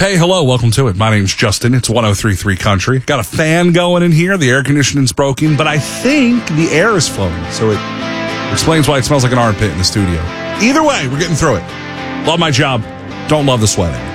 Hey, hello, welcome to it. My name's Justin. It's 103.3 Country. Got a fan going in here. The air conditioning's broken, but I think the air is flowing, so it explains why it smells like an armpit in the studio. Either way, we're getting through it. Love my job. Don't love the sweating.